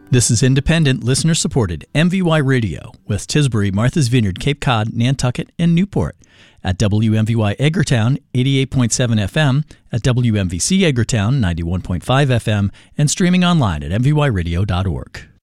This is independent, listener-supported MVY Radio with Tisbury, Martha's Vineyard, Cape Cod, Nantucket, and Newport. At WMVY Edgartown, 88.7 FM, at WMVC Edgartown, 91.5 FM, and streaming online at mvyradio.org.